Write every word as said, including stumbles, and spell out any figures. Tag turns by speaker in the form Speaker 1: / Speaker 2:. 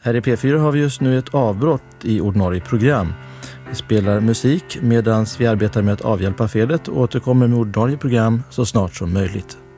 Speaker 1: Här i P fyra har vi just nu ett avbrott i ordinarie program. Vi spelar musik medan vi arbetar med att avhjälpa felet och återkommer med ordinarie program så snart som möjligt.